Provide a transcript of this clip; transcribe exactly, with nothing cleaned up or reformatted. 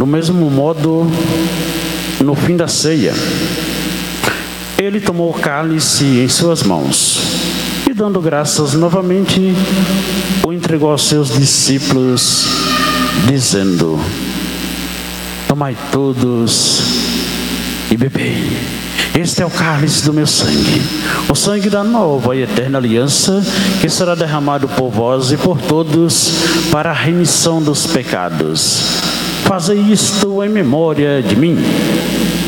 Do mesmo modo, no fim da ceia, ele tomou o cálice em suas mãos e, dando graças novamente, o entregou aos seus discípulos, dizendo: tomai todos e bebei. Este é o cálice do meu sangue, o sangue da nova e eterna aliança, que será derramado por vós e por todos para a remissão dos pecados. Fazei isto em memória de mim.